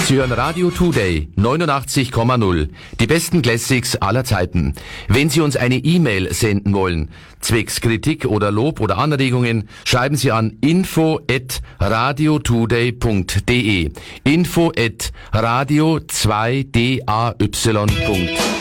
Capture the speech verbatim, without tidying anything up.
Sie hören Radio Today neunundachtzig Komma null. Die besten Classics aller Zeiten. Wenn Sie uns eine E-Mail senden wollen, zwecks Kritik oder Lob oder Anregungen, schreiben Sie an info at radiotoday punkt de. info at radio zwei day punkt de.